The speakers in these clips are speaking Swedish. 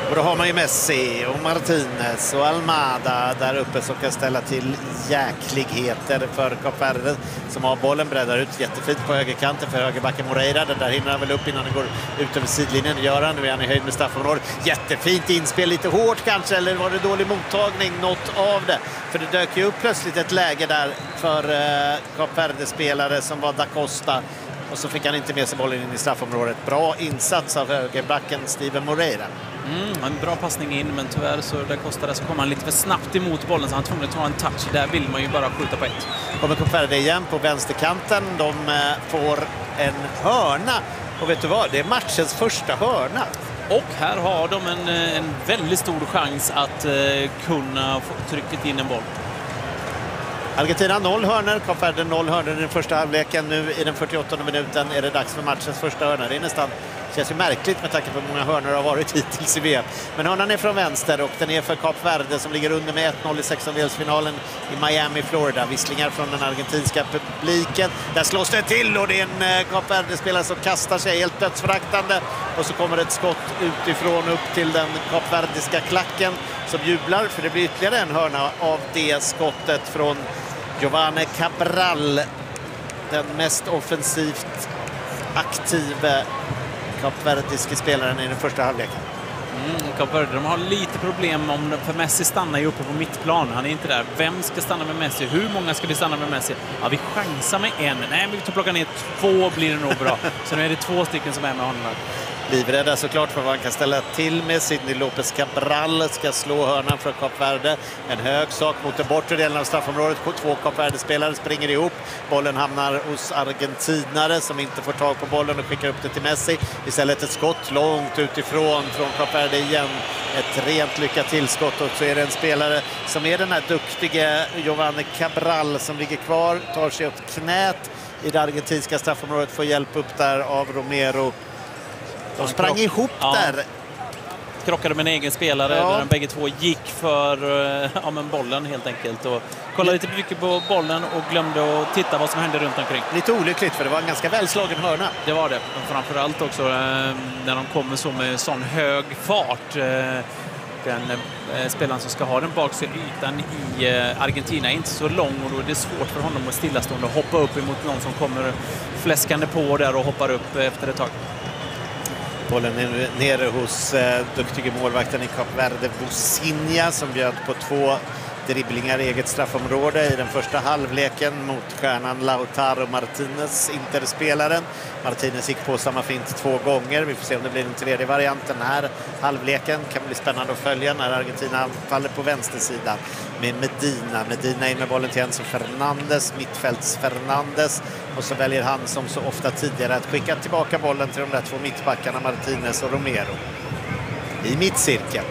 Och då har man ju Messi och Martinez och Almada där uppe som kan ställa till jäkligheter för Kap Verde som har bollen, breddar ut jättefint på högerkanten för högerbacken Moreira. Den där hinner han väl upp innan den går ut över sidlinjen. Gör han, nu är han i höjd med straffområdet. Jättefint inspel, lite hårt kanske, eller var det dålig mottagning? Något av det. För det dök ju upp plötsligt ett läge där för Kap Verde-spelare som var Da Costa. Och så fick han inte med sig bollen in i straffområdet. Bra insats av högerbacken Steven Moreira. En bra passning in, men tyvärr så där kostade så kom han lite för snabbt emot bollen så han tvungen att ta en touch. Där vill man ju bara skjuta på ett. Kommer Kap Verde igen på vänsterkanten. De får en hörna. Och vet du vad? Det är matchens första hörna. Och här har de en väldigt stor chans att kunna få trycket in en boll. Argentina 0 hörnor, Kap Verde 0 hörnor i den första halvleken. Nu i den 48:e minuten är det dags för matchens första hörna. Det är nästan, känns ju märkligt med tanke på hur många hörnor har varit hittills i VM. Men hörnan är från vänster och den är för Kap Verde som ligger under med 1-0 i 16-delsfinalen i Miami, Florida. Visslingar från den argentinska publiken. Där slås det till och det är en Kap Verde-spelare som kastar sig helt dödsföraktande. Och så kommer ett skott utifrån upp till den Kap Verdiska klacken som jublar. För det blir ytterligare en hörna av det skottet från Giovanni Cabral, den mest offensivt aktiva kapverdiska spelaren i den första halvleken. Kap Verde, de har lite problem för Messi stannar ju uppe på mittplan. Han är inte där. Vem ska stanna med Messi? Hur många ska vi stanna med Messi? Ja, vi chansar med en. Nej, vi tar plocka ner 2 blir det nog bra. Så nu är det 2 stycken som är med honom. Livrädda såklart för vad han kan ställa till med. Sidney Lopez Cabral ska slå hörnan för Kap Verde. En hög sak mot den bortre delen av straffområdet. 2 Kap Verde-spelare springer ihop. Bollen hamnar hos argentinare som inte får tag på bollen och skickar upp det till Messi. Istället ett skott långt utifrån från Kap Verde igen. Ett rent lyckat tillskott och så är det en spelare som är den här duktiga Giovanni Cabral som ligger kvar. Tar sig åt knät i det argentinska straffområdet. Får hjälp upp där av Romero. De sprang ihop där. Krockade med en egen spelare där de bägge två gick för bollen helt enkelt. Och kollade lite mycket på bollen och glömde att titta vad som hände runt omkring. Lite olyckligt för det var en ganska välslagen hörna. Det var det. Men framförallt också när de kommer så med sån hög fart. Den spelaren som ska ha den bakre ytan i Argentina är inte så lång och då är det svårt för honom att stillastående hoppa upp emot någon som kommer fläskande på där och hoppar upp efter ett tag. Bollen är nu nere hos duktiga målvakten i Kap Verde, Bosinha, som bjöd på 2 dribblingar i eget straffområde i den första halvleken mot stjärnan Lautaro Martinez, Interspelaren. Martinez gick på samma fint 2 gånger. Vi får se om det blir en tredje variant den här halvleken. Kan bli spännande att följa när Argentina faller på vänstersidan med Medina. Medina in med bollen till Enzo Fernandes, mittfälts Fernandes. Och så väljer han som så ofta tidigare att skicka tillbaka bollen till de där 2 mittbackarna Martinez och Romero. I mittcirkeln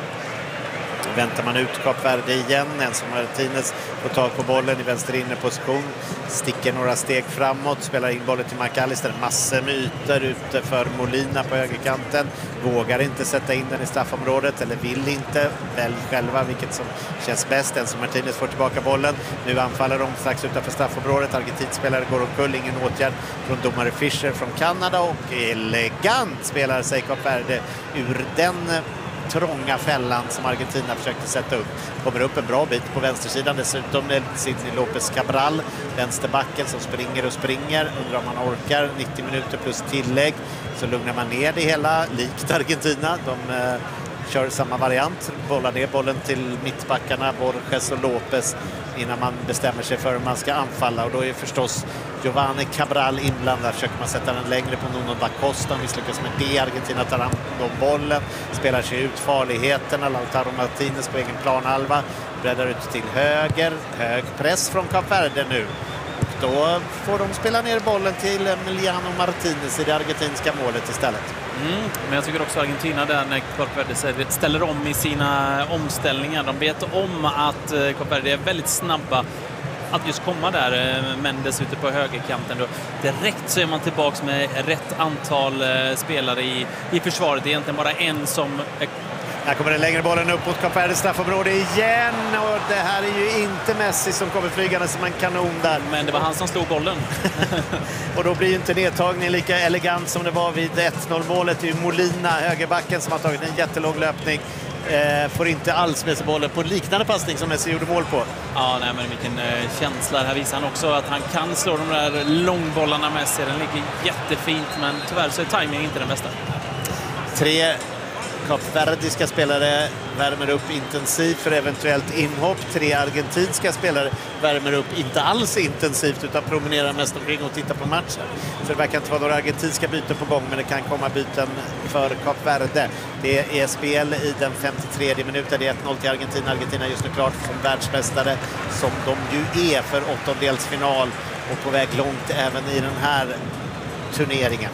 väntar man ut Kap Verde igen. Enzo Martinez får tag på bollen i vänster innerposition. Sticker några steg framåt. Spelar in bollen till McAllister. Massor med ytor ute för Molina på högerkanten. Vågar inte sätta in den i straffområdet. Eller vill inte. Välj själva vilket som känns bäst. Enzo Martinez får tillbaka bollen. Nu anfaller de strax utanför straffområdet. Argentinspelare går omkull. Ingen åtgärd från domare Fischer från Kanada. Och elegant spelar sig Kap Verde ur den trånga fällan som Argentina försökte sätta upp. Kommer upp en bra bit på vänstersidan. Dessutom är Sidney Lopez Cabral, vänsterbacken som springer och springer. Undrar om man orkar 90 minuter plus tillägg. Så lugnar man ner det hela, likt Argentina. De kör samma variant. Bollar ner bollen till mittbackarna Borges och Lopez innan man bestämmer sig för hur man ska anfalla. Och då är förstås Giovanni Cabral inblandad. Försöker man sätta den längre på Nuno da Costa. Misslyckas med det. Argentina tar hand om bollen. Spelar sig ut farligheterna. Lautaro Martinez på egen planhalva. Breddar ut till höger. Hög press från Kap Verde nu. Och då får de spela ner bollen till Emiliano Martinez i det argentinska målet istället. Men jag tycker också Argentina där när Kap Verde ställer om i sina omställningar. De vet om att Kap Verde är väldigt snabba att just komma där. Mendes ute på högerkanten. Då. Direkt så är man tillbaks med rätt antal spelare i försvaret. Det är egentligen bara en som Här kommer den längre bollen upp mot Kap Verdes straffområde igen. Och det här är ju inte Messi som kommer flygande som en kanon där. Men det var han som slog bollen. Och då blir ju inte nedtagningen lika elegant som det var vid 1-0-målet. Det är ju Molina, högerbacken, som har tagit en jättelång löpning. Får inte alls med sig bollen på en liknande passning som Messi gjorde mål på. Ja, nej, men vilken känsla. Här visar han också att han kan slå de där långbollarna med sig. Den ligger jättefint, men tyvärr så är timingen inte den bästa. 3 kapverdiska spelare värmer upp intensivt för eventuellt inhopp. 3 argentinska spelare värmer upp inte alls intensivt utan promenerar mest omkring och tittar på matchen. Så det verkar inte vara några argentinska byten på gång, men det kan komma byten för Kap Verde. Det är spel i den 53:e minuten. Det är 1-0 till Argentina. Argentina är just nu klart som världsmästare, som de ju är, för åttondelsfinal och på väg långt även i den här turneringen.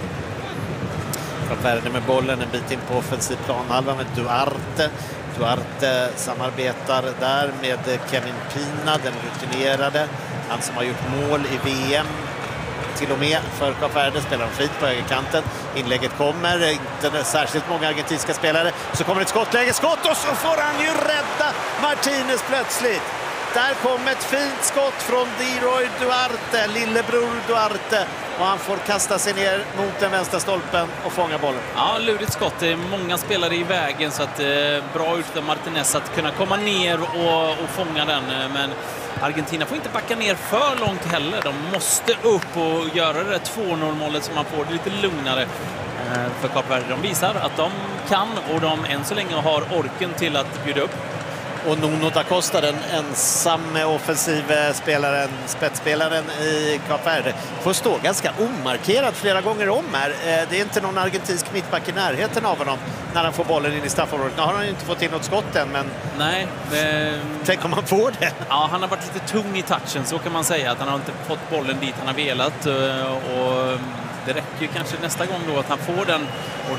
Kap Verde med bollen en bit in på offensiv planhalva med Duarte. Duarte samarbetar där med Kevin Pina, den rutinerade. Han som har gjort mål i VM till och med för Kap Verde, spelar de fint på högerkanten. Inlägget kommer, inte särskilt många argentinska spelare. Så kommer ett skottläge, skott, och så får han ju rädda Martinez plötsligt. Där kom ett fint skott från Leroy Duarte, lillebror Duarte. Och han får kasta sig ner mot den vänstra stolpen och fånga bollen. Ja, lurigt skott. Det är många spelare i vägen, så att bra ut av Martinez att kunna komma ner och fånga den. Men Argentina får inte backa ner för långt heller. De måste upp och göra det 2-0-målet som man får det lite lugnare för Kap Verde. De visar att de kan, och de än så länge har orken till att bjuda upp. Och Nuno da Costa, den ensam offensiv spelaren, spetsspelaren i Kap Verde, får stå ganska omarkerad flera gånger om här. Det är inte någon argentinsk mittback i närheten av honom när han får bollen in i straffområdet. Nu har han inte fått in något skott än, men nej, tänk om han får det. Ja, han har varit lite tung i touchen, så kan man säga. Att han har inte fått bollen dit han har velat. Och det räcker kanske nästa gång då att han får den, och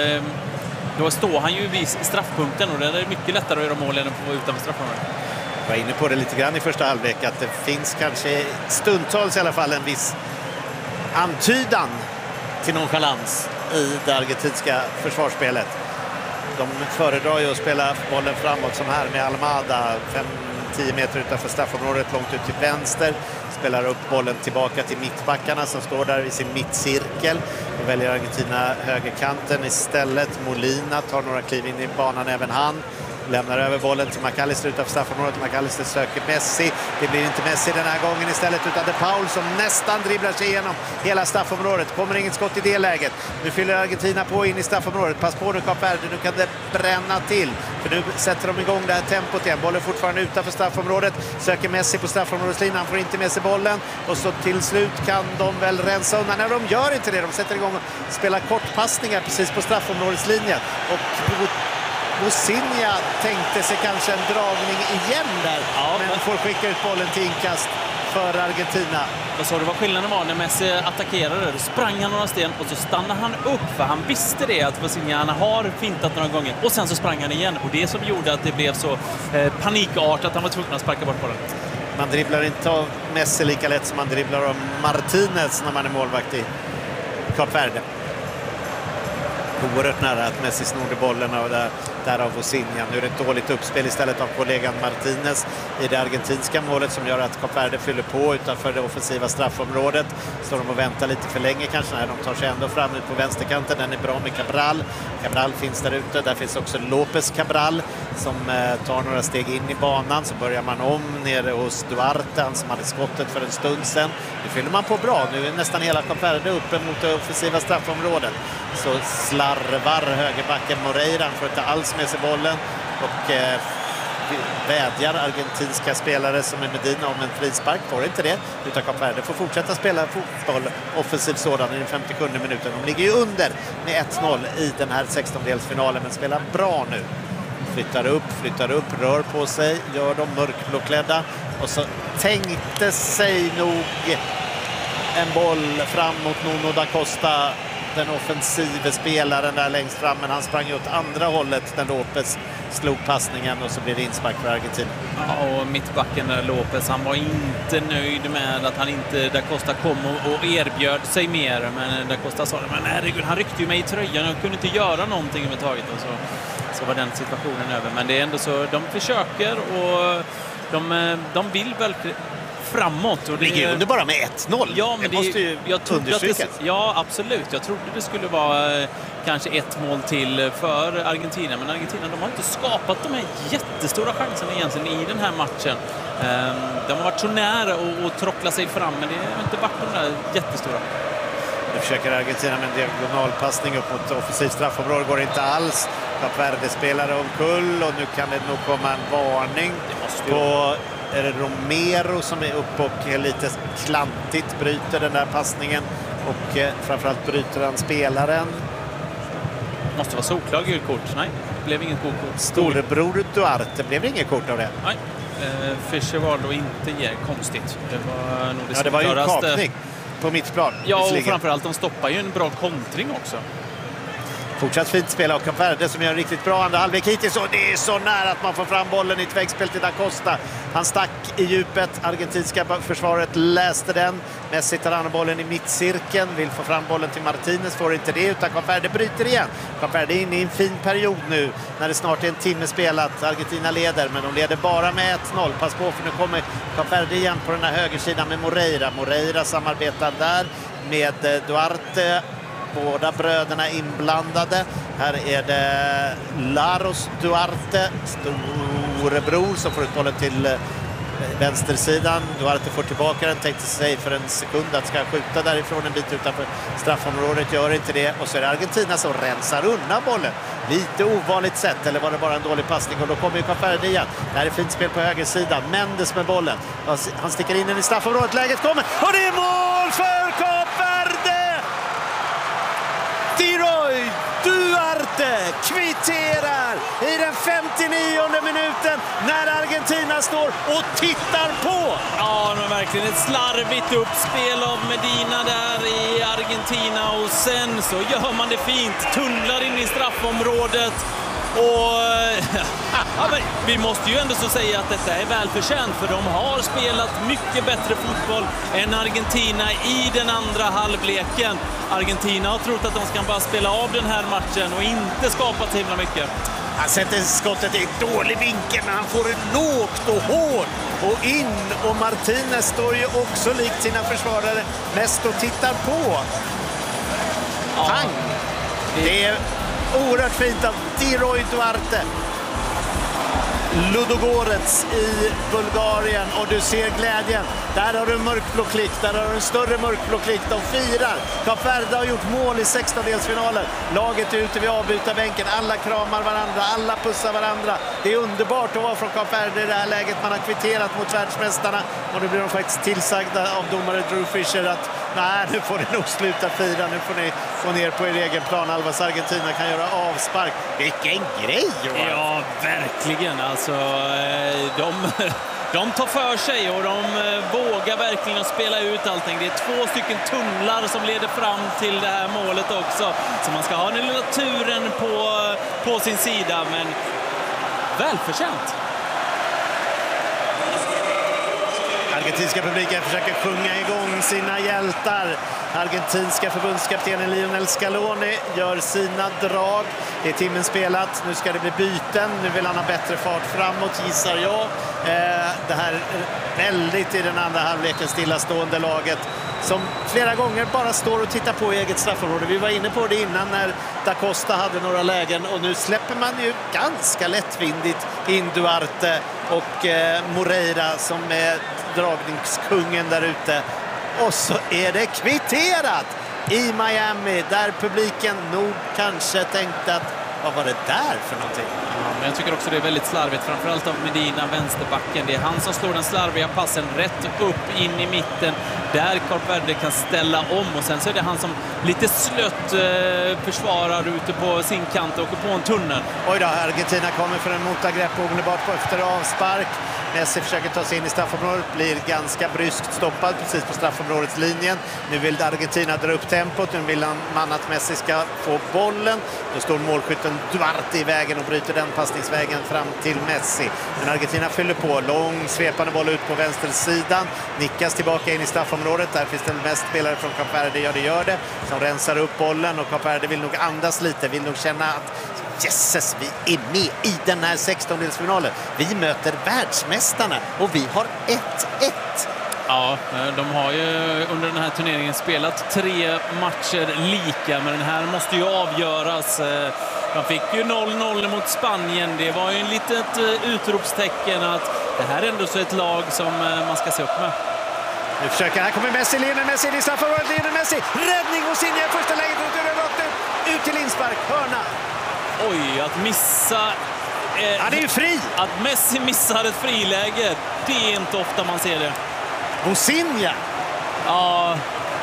då står han ju vid straffpunkten, och det är mycket lättare att göra mål än att få utanför straffområdet. Jag var inne på det lite grann i första halvlek, att det finns kanske stundtals i alla fall en viss antydan till nonchalans i det argentinska försvarsspelet. De föredrar ju att spela bollen framåt som här med Almada, 5-10 meter utanför straffområdet, långt ut till vänster. Spelar upp bollen tillbaka till mittbackarna som står där i sin mittcirkel. Då väljer Argentina högerkanten istället. Molina tar några kliv in i banan även han. Lämnar över bollen till McAllister utanför straffområdet. McAllister söker Messi. Det blir inte Messi den här gången istället, utan De Paul som nästan dribblar sig igenom hela straffområdet. Kommer inget skott i det läget. Nu fyller Argentina på in i straffområdet. Pass på nu Kap Verde, nu kan det bränna till. För nu sätter de igång det här tempot igen. Bollen fortfarande utanför straffområdet. Söker Messi på straffområdeslinjen. Han får inte med sig bollen. Och så till slut kan de väl rensa undan. Nej, de gör inte det. De sätter igång och spelar kortpassningar precis på straffområdeslinjen. Och Bosinja tänkte sig kanske en dragning igen där, ja, men får skicka ut bollen till inkast för Argentina. Och så det var skillnaden var när Messi attackerade. Då sprang han några sten och så stannade han upp, för han visste det att Bosinja har fintat några gånger. Och sen så sprang han igen, och det som gjorde att det blev så panikartat att han var tvungen att sparka bort bollen. Man dribblar inte av Messi lika lätt som man dribblar av Martinez när man är målvakt i Kap Verde. Oerhört nära att Messi snodde bollen och där av Bosinja. Nu är det ett dåligt uppspel istället av kollegan Martinez i det argentinska målet som gör att Kap Verde fyller på utanför det offensiva straffområdet. Står de och väntar lite för länge kanske. Nej, de tar sig ändå fram ut på vänsterkanten. Den är bra med Cabral. Cabral finns där ute. Där finns också Lopez Cabral som tar några steg in i banan. Så börjar man om nere hos Duarte, han som hade skottet för en stund sedan. Nu fyller man på bra. Nu är nästan hela Kap Verde uppe mot det offensiva straffområdet. Så slarvar högerbacken Moreira, han får inte alls med sig bollen och vädjar argentinska spelare som är Medina om en frispark. Får inte det, utan Kap Verde får fortsätta spela fotboll, offensiv sådan, i den 57 minuten. De ligger ju under med 1-0 i den här 16-delsfinalen, men spelar bra nu. Flyttar upp, rör på sig, gör de mörkblåklädda, och så tänkte sig nog en boll fram mot Nuno da Costa den offensiva spelaren där längst fram, men han sprang åt andra hållet när Lopez slog passningen och så blev det inspark för Argentina. Ja, och mittbacken där, Lopez, han var inte nöjd med att han inte, Da Costa kom och erbjöd sig mer, men Da Costa sa, men herregud, han ryckte ju mig i tröjan, jag kunde inte göra någonting överhuvudtaget, och så var den situationen över. Men det är ändå så, de försöker och de vill väl framåt. Och det ligger under bara med 1-0. Ja, men det måste ju understrykas. Ja, absolut. Jag trodde det skulle vara kanske ett mål till för Argentina. Men Argentina, de har inte skapat de här jättestora chanserna egentligen i den här matchen. De har varit så nära att trockla sig fram, men det har inte varit de där jättestora. Nu försöker Argentina med en diagonalpassning upp mot offensivt straffområde. Går inte alls. Kap Verde-spelare omkull och nu kan det nog komma en varning på... Är det Romero som är uppe och är lite klantigt bryter den där passningen och framförallt bryter han spelaren. Måste vara solklar gult kort. Nej, det blev inget kort. Storebror Duarte, blev det inget kort av det? Nej, Fischer var då inte konstigt. Det var nog det var ju en kapning på mittplan. Ja, och framförallt de stoppar ju en bra kontring också. Fortsatt fint spel av Kap Verde som gör en riktigt bra andra halvlek hittills. Och det är så nära att man får fram bollen i ett väggspel till Da Costa. Han stack i djupet. Argentinska försvaret läste den. Messi tar an bollen i mittcirkeln. Vill få fram bollen till Martinez. Får inte det utan Kap Verde bryter igen. Kap Verde är inne i en fin period nu när det snart är en timme spelat. Argentina leder, men de leder bara med 1-0. Pass på, för nu kommer Kap Verde igen på den här högersidan med Moreira. Moreira samarbetar där med Duarte. Båda bröderna inblandade. Här är det Laros Duarte, storebror, som får ut bollen till vänstersidan. Duarte får tillbaka den, tänkte sig för en sekund att ska skjuta därifrån en bit utanför straffområdet, gör inte det. Och så är det Argentina som rensar undan bollen. Lite ovanligt sätt, eller var det bara en dålig passning? Och då kommer ju Kap Verde igen. Det här är fint spel på högersidan. Mendes med bollen. Han sticker in den i straffområdet. Läget kommer. Och det är mål för Kap Verde! Leroy Duarte kvitterar i den 59:e minuten när Argentina står och tittar på. Ja, men verkligen ett slarvigt uppspel av Medina där i Argentina, och sen så gör man det fint, tunnlar in i straffområdet. Och ja, men vi måste ju ändå så säga att detta är välförtjänt, för de har spelat mycket bättre fotboll än Argentina i den andra halvleken. Argentina har trott att de ska bara spela av den här matchen och inte skapa så himla mycket. Han sätter skottet i dålig vinkel, men han får det lågt och hårt och in. Och Martinez står ju också likt sina försvarare mest och tittar på. Pang! Det är oerhört fint av Leroy Duarte. Ludogorets i Bulgarien, och du ser glädjen. Där har du en mörkblå klick, där har du en större mörkblå klick. De firar. Kap Verde har gjort mål i 16-delsfinalen. Laget är ute vid avbytarbänken. Alla kramar varandra, alla pussar varandra. Det är underbart att vara från Kap Verde i det här läget. Man har kvitterat mot världsmästarna, och nu blir de faktiskt tillsagda av domare Drew Fisher att nej, nu får ni nog sluta fira. Nu får ni gå ner på er egen plan. Alvas Argentina kan göra avspark. Vilken grej! Ja, verkligen. Alltså, de tar för sig och de vågar verkligen att spela ut allting. Det är 2 stycken tunnlar som leder fram till det här målet också. Så man ska ha den lilla turen på sin sida, men välförtjänt. Argentinska publiken försöker sjunga igång sina hjältar. Argentinska förbundskaptenen Lionel Scaloni gör sina drag. Det är timmen spelat. Nu ska det bli byten. Nu vill han ha bättre fart framåt, gissar jag. Det här väldigt i den andra halvleken stillastående laget som flera gånger bara står och tittar på eget straffområde. Vi var inne på det innan när Da Costa hade några lägen, och nu släpper man ju ganska lättvindigt in Duarte och Moreira som är dragningskungen där ute. Och så är det kvitterat i Miami, där publiken nog kanske tänkte att vad var det där för någonting? Ja, men jag tycker också det är väldigt slarvigt, framförallt av Medina, vänsterbacken. Det är han som slår den slarviga passen rätt upp in i mitten, där Kap Verde kan ställa om. Och sen så är det han som lite slött försvarar ute på sin kant och åker på en tunnel. Oj då, Argentina kommer för en motangrepp omedelbart på efter avspark. Messi försöker ta sig in i straffområdet, blir ganska bryskt stoppad precis på straffområdets linjen. Nu vill Argentina dra upp tempot, nu vill man att Messi ska få bollen. Då står målskytten Duarte i vägen och bryter den passningsvägen fram till Messi. Men Argentina fyller på, lång svepande boll ut på vänstersidan. Nickas tillbaka in i straffområdet, där finns det mest spelare från Kap Verde, gör det, som rensar upp bollen. Och Kap Verde vill nog andas lite, vill nog känna att jesses, vi är med i den här 16-delsfinalen. Vi möter världsmästarna och vi har 1-1. Ja, de har ju under den här turneringen spelat 3 matcher lika, men den här måste ju avgöras. De fick ju 0-0 mot Spanien. Det var ju en litet utropstecken att det här är ändå så ett lag som man ska se upp med. Nu försöker, här kommer Messi, Lionel Messi i straffområdet, Lionel Messi, räddning och Sinja, första läget ut till inspark, hörna. Oj, att missa... Han är ju fri! Att Messi missar ett friläge, det är inte ofta man ser det. Bosinja! Ja,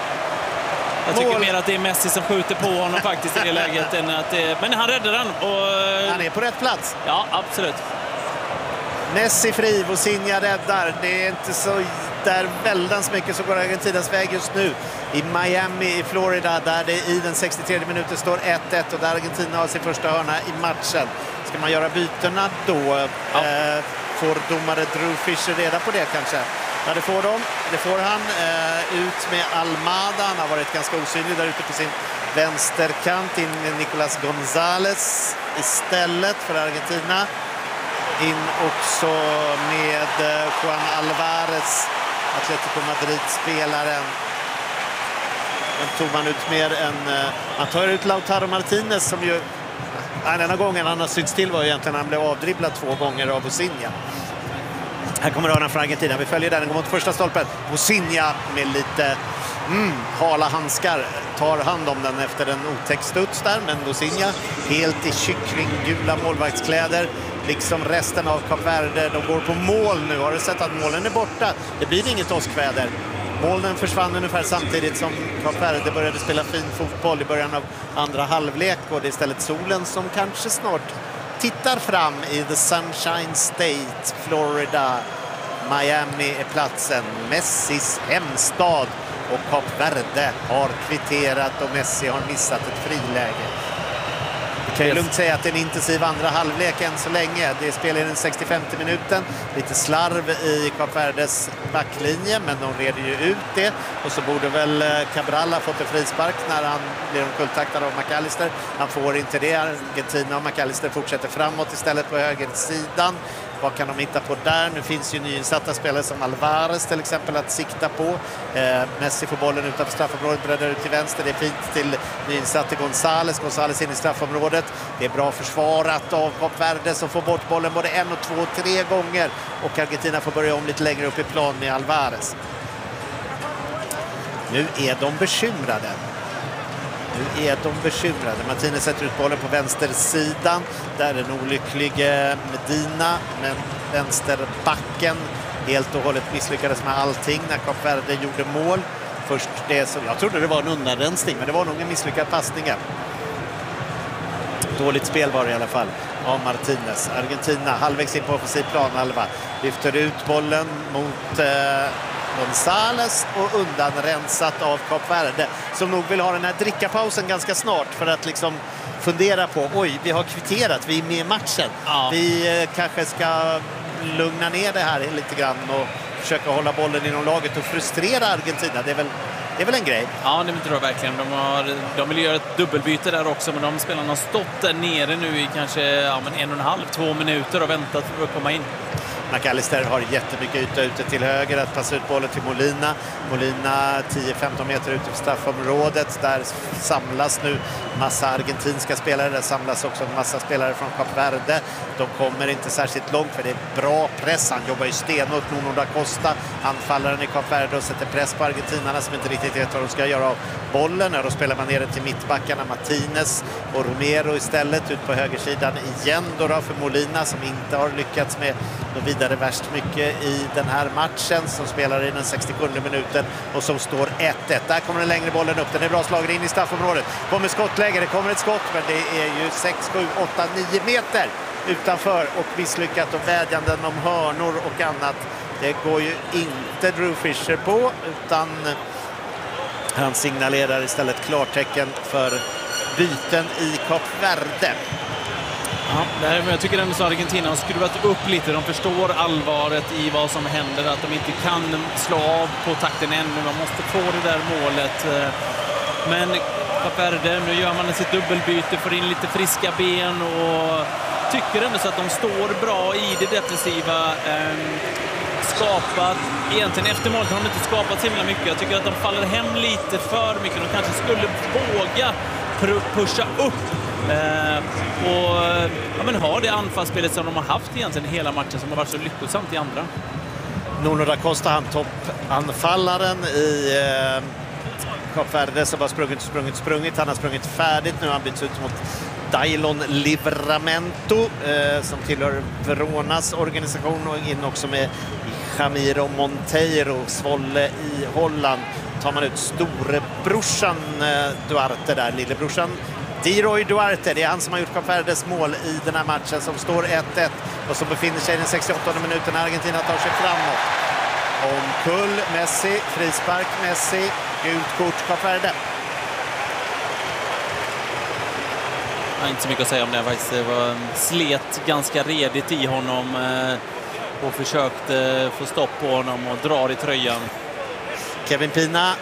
jag tycker mer att det är Messi som skjuter på honom faktiskt i det läget. Än att men han räddar den. Och... han är på rätt plats. Ja, absolut. Messi fri, Bosinja räddar. Det är inte så där väldans mycket som går Argentinas väg just nu. I Miami i Florida, där det i den 63 minuten står 1-1 och där Argentina har sin första hörna i matchen. Ska man göra bytena då? Ja. Får domare Drew Fisher reda på det kanske? Ja, det får de. Det får han. Ut med Almada. Han har varit ganska osynlig där ute på sin vänsterkant. In med Nicolas González istället för Argentina. In också med Juan Alvarez, Atletico Madrid-spelaren. Den tog man ut mer än... man tar ut Lautaro Martinez som ju... den här gången han har synts till var egentligen han blev avdribblad 2 gånger av Bosinja. Här kommer hörnan från Argentina. Vi följer den, går mot första stolpen. Bosinja med lite hala handskar tar hand om den efter en otäck studs där. Men Bosinja helt i kycklinggula målvaktskläder. Liksom resten av Kap Verde. De går på mål nu. Har du sett att målen är borta? Det blir inget åskväder. Målen försvann ungefär samtidigt som Kap Verde började spela fin fotboll i början av andra halvlek. Och det är istället solen som kanske snart tittar fram i The Sunshine State, Florida. Miami är platsen, Messis hemstad. Och Kap Verde har kvitterat och Messi har missat ett friläge. Vi kan ju lugnt säga att det är en intensiv andra halvlek än så länge. Det spelar i den 65 minuten. Lite slarv i Kap Verdes backlinje, men de reder ju ut det. Och så borde väl Cabral ha fått en frispark när han blir omkulltaktad av McAllister. Han får inte det. Argentina och McAllister fortsätter framåt istället på högersidan. Vad kan de hitta på där? Nu finns ju nyinsatta spelare som Alvarez till exempel att sikta på. Messi får bollen utanför straffområdet, breddar ut till vänster. Det är fint till nyinsatte González. González in i straffområdet. Det är bra försvarat av Kap Verde som får bort bollen både 1, 2, 3 gånger. Och Argentina får börja om lite längre upp i plan med Alvarez. Nu är de bekymrade. Martinez sätter ut bollen på vänstersidan. Där är en olycklig Medina. Men vänsterbacken helt och hållet misslyckades med allting när Kap Verde gjorde mål. Först det som jag trodde det var en undanrensning, men det var nog en misslyckad passning. Dåligt spel var det i alla fall av Martinez. Argentina halvvägs in på offensiv planhalva. Lyfter ut bollen mot... González och undanrensat av Kap Verde som nog vill ha den här drickapausen ganska snart för att liksom fundera på vi har kvitterat, vi är med i matchen. Ja. Vi kanske ska lugna ner det här lite grann och försöka hålla bollen inom laget och frustrera Argentina. Det är väl en grej. Ja, det tror jag verkligen. De vill göra ett dubbelbyte där också, men de spelarna har stått där nere nu i kanske 1,5-2 minuter och väntat för att komma in. McAllister har jättemycket yta ute till höger att passa ut bollen till Molina. Molina 10-15 meter ute för straffområdet. Där samlas nu massa argentinska spelare. Där samlas också en massa spelare från Kap Verde. De kommer inte särskilt långt för det är bra press. Han jobbar ju stenhårt, Nuno da Costa, anfallaren i Kap Verde, och sätter press på argentinarna som inte riktigt vet vad de ska göra av bollen. Då spelar man ner den till mittbackarna Martinez och Romero istället ut på högersidan igen då för Molina som inte har lyckats med något vidare värst mycket i den här matchen, som spelar i den 67 minuten och som står 1-1. Där kommer den längre bollen upp, den är bra slagen in i straffområdet. Kommer skottläge, det kommer ett skott, men det är ju 6, 7, 8, 9 meter utanför och misslyckat, och vädjanden om hörnor och annat. Det går ju inte Drew Fisher på, utan han signalerar istället klartecken för byten i Kap Verde. Ja, jag tycker ändå så Argentina har skruvat upp lite. De förstår allvaret i vad som händer, att de inte kan slå av på takten ännu. De måste få det där målet. Men Kap Verde, nu gör man sitt dubbelbyte, får in lite friska ben och tycker ändå så att de står bra i det defensiva. Skapat, egentligen efter målet har de inte skapat så himla mycket. Jag tycker att de faller hem lite för mycket. De kanske skulle våga pusha upp och ha det anfallsspelet som de har haft egentligen hela matchen, som har varit så lyckosamt i andra. Nuno da Costa, han toppanfallaren i Kap Verde, som har sprungit. Han har sprungit färdigt. Nu har han bytts ut mot Dailon Livramento som tillhör Veronas organisation, och in också med Jamiro Monteiro, Svolle i Holland. Tar man ut storebrorsan Duarte där, lillebrorsan Diroy Duarte, det är han som har gjort Kap Verdes mål i den här matchen, som står 1-1 och som befinner sig i den 68:e minuten när Argentina tar sig framåt. Omkull Messi, frispark Messi, gult kort Kap Verde. Jag har inte så mycket att säga om det faktiskt. Det var slet ganska redigt i honom och försökte få stopp på honom och drar i tröjan. Kevin Pina,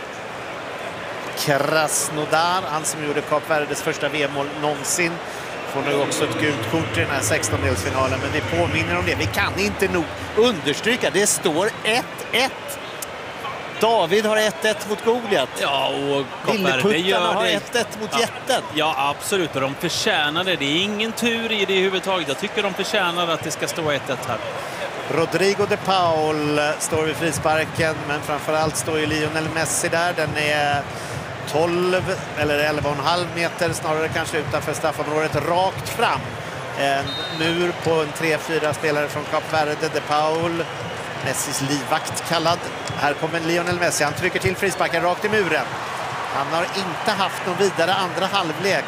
Krasnodar, han som gjorde Kap Verdes första VM-mål någonsin, får nu också ett gult kort i den här 16-delsfinalen. Men vi påminner om det, vi kan inte nog understryka, det står 1-1. David har 1-1 mot Goliat. Ja, och Lilleputtarna har 1-1 mot jätten. Ja, absolut, och de förtjänar det. Det är ingen tur i det i huvudtaget. Jag tycker de förtjänar att det ska stå 1-1 här. Rodrigo de Paul står vid frisparken, men framförallt står ju Lionel Messi där. Den är 12 eller 11,5 meter snarare kanske utanför straffområdet, rakt fram. En mur på en 3-4 spelare från Kap Verde. De Paul, Messis livvakt kallad. Här kommer Lionel Messi, han trycker till frisparken rakt i muren. Han har inte haft någon vidare andra halvlek.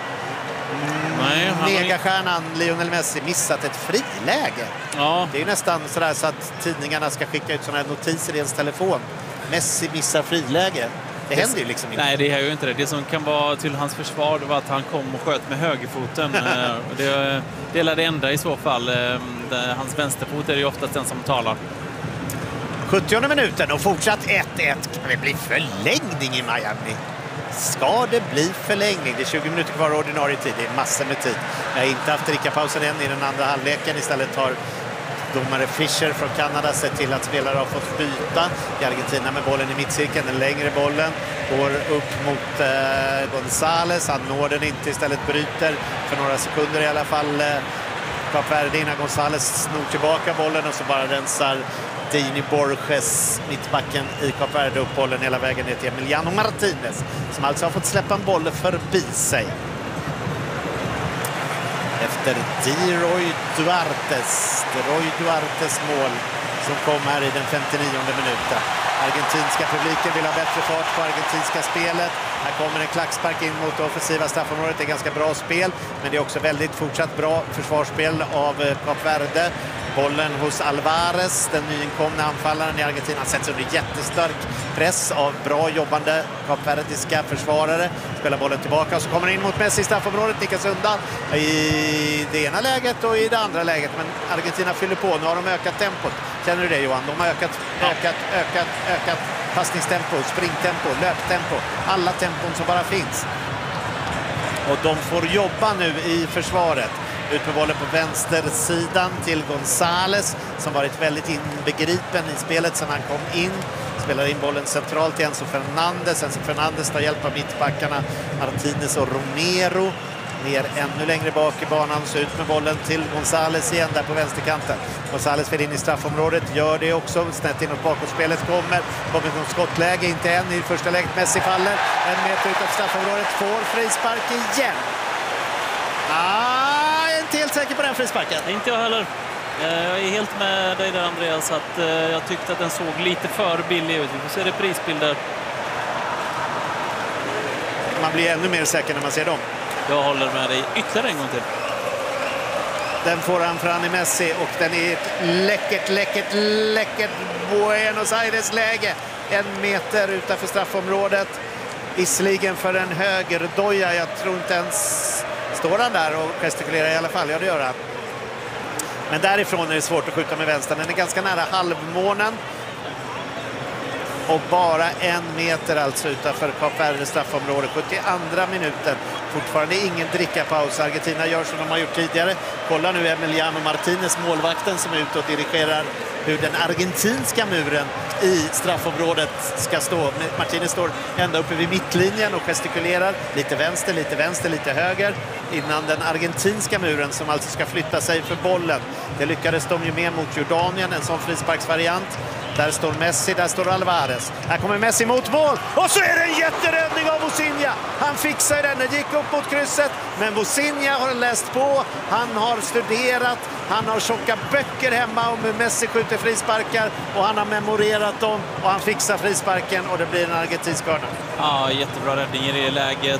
Megastjärnan Lionel Messi missat ett friläge. Ja. Det är ju nästan sådär så att tidningarna ska skicka ut sådana här notiser i ens telefon. Messi missar friläge. Det händer ju liksom inte. Nej, det är ju inte det. Det som kan vara till hans försvar var att han kom och sköt med högerfoten. Det är det enda i så fall. Hans vänsterfot är ju oftast den som talar. 70:e minuten och fortsatt 1-1. Kan det bli förlängning i Miami? Ska det bli förlängning? Det är 20 minuter kvar ordinarie tid. Det är massor med tid. Jag har inte haft dricka-pausen än i den andra halvleken. Istället har domare Fischer från Kanada sett till att spelare har fått byta. I Argentina med bollen i mittcirkeln. Den längre bollen går upp mot González. Han når den inte, istället bryter för några sekunder i alla fall. Kap Verde innan González snor tillbaka bollen och så bara rensar Dini Borges, mittbacken i Kap Verde, upp bollen hela vägen ner till Emiliano Martinez, som alltså har fått släppa en boll förbi sig. Efter Roy Duartes mål som kom här i den 59:e minuten. Argentinska publiken vill ha bättre fart på argentinska spelet. Här kommer en klackspark in mot det offensiva straffområdet. Det är ganska bra spel, men det är också väldigt fortsatt bra försvarsspel av Kap Verde. Bollen hos Alvarez, den nyinkomna anfallaren i Argentina, sätts under jättestark press av bra jobbande kapverdiska försvarare. Spelar bollen tillbaka och så kommer in mot Messi i straffområdet, nickas undan i det ena läget och i det andra läget. Men Argentina fyller på, nu har de ökat tempot. Känner du det, Johan? De har ökat passningstempo, springtempo, löptempo, alla tempon som bara finns. Och de får jobba nu i försvaret. Ut med bollen på vänstersidan till González som varit väldigt inbegripen i spelet sedan han kom in. Spelar in bollen centralt till Enzo Fernandez. Enzo Fernandez tar hjälp av mittbackarna Martinez och Romero. Ner ännu längre bak i banan, så ut med bollen till González igen där på vänsterkanten. González vill in i straffområdet, gör det också. Snett inåt bakåtspelet kommer någon skottläge, inte än i första läget. Messi faller, 1 meter utanför straffområdet, får frispark igen. Jag är inte helt säker på den frisparken. Inte jag heller. Jag är helt med dig där, Andreas, att jag tyckte att den såg lite för billig ut. Vi får se reprisbilder. Man blir ännu mer säker när man ser dem. Jag håller med dig ytterligare en gång till. Den får han fram i Messi och den är ett läckert Buenos Aires-läge. 1 meter utanför straffområdet. Visserligen för en högerdoja. Jag tror inte ens står han där och gestikulerar i alla fall. Ja, det gör han. Men därifrån är det svårt att skjuta med vänster. Den är ganska nära halvmånen. Och bara 1 meter alltså utanför Kap Verde straffområde. 72 minuten. Fortfarande ingen drickapaus. Argentina gör som de har gjort tidigare. Kolla nu Emiliano Martinez, målvakten, som är ute och dirigerar hur den argentinska muren i straffområdet ska stå. Martinez står ända uppe vid mittlinjen och gestikulerar. Lite vänster, lite höger. Innan den argentinska muren, som alltså ska flytta sig för bollen. Det lyckades de ju med mot Jordanien, en sån frisparksvariant. Där står Messi, där står Alvarez. Här kommer Messi mot mål. Och så är det en jätteräddning av Vozinha. Han fixar den, den gick upp mot krysset. Men Vozinha har läst på, han har studerat, han har tjocka böcker hemma om hur Messi skjuter frisparkar. Och han har memorerat dem och han fixar frisparken och det blir en argentinsk hörna. Ja, jättebra räddning i det läget.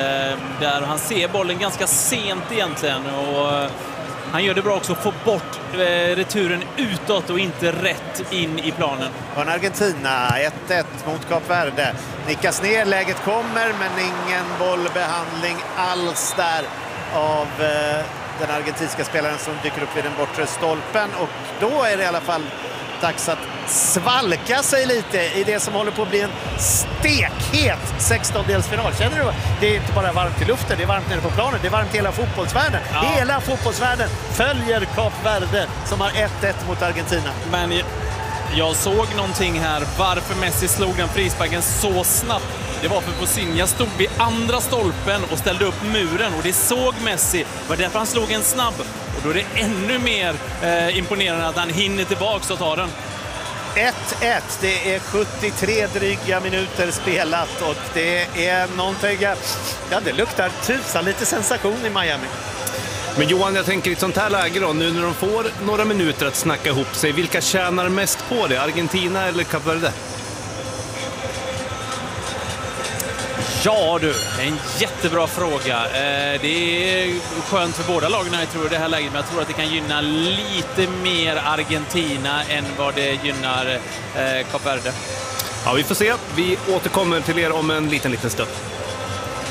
Där han ser bollen ganska sent egentligen. Och han gör det bra också att få bort returen utåt och inte rätt in i planen. Och Argentina 1-1 mot Kap Verde. Nickas ner, läget kommer, men ingen bollbehandling alls där av den argentinska spelaren som dyker upp vid den bortre stolpen. Och då är det i alla fall dags att svalka sig lite i det som håller på att bli en stekhet 16-delsfinal. Känner du? Det är inte bara varmt i luften, det är varmt nere på planen, det är varmt i hela fotbollsvärlden. Ja. Hela fotbollsvärlden följer Kap Verde som har 1-1 mot Argentina. Men jag såg någonting här, varför Messi slog den frisparken så snabbt. Det var för Vozinha stod vid andra stolpen och ställde upp muren, och det såg Messi. Det var därför han slog en snabb. Och då är det ännu mer imponerande att han hinner tillbaka och tar den. 1-1, det är 73 dryga minuter spelat och det är någonting, ja, det luktar tusan lite sensation i Miami. Men Johan, jag tänker i ett sånt här läge då, nu när de får några minuter att snacka ihop sig, vilka tjänar mest på det? Argentina eller Kap Verde? Ja du, en jättebra fråga. Det är skönt för båda lagen jag tror i det här läget, men jag tror att det kan gynna lite mer Argentina än vad det gynnar Kap Verde. Ja, vi får se. Vi återkommer till er om en liten stund.